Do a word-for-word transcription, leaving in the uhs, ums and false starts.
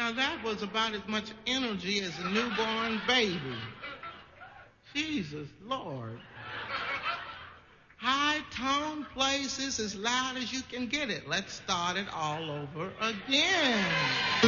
Now that was about as much energy as a newborn baby. Jesus, Lord. High tone places as loud as you can get it. Let's start it all over again.